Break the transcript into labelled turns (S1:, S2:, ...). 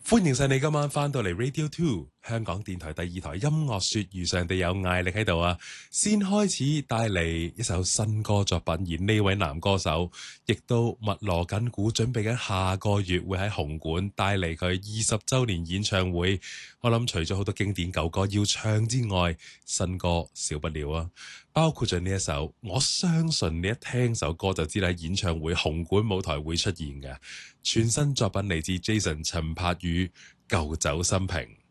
S1: 歡迎晒你今晚翻到嚟 Radio 2香港電台第二台音樂說如上地有艾力喺度啊！先開始帶嚟一首新歌作品，而呢位男歌手亦都密鑼緊鼓準備緊下個月會喺紅館帶嚟佢20週年演唱會。我諗除咗好多經典舊歌要唱之外，新歌少不了啊！包括咗呢一首，我相信你一聽首歌就知啦，演唱會紅館舞台會出現嘅全新作品嚟自 Jason 陳柏宇《舊酒新瓶》。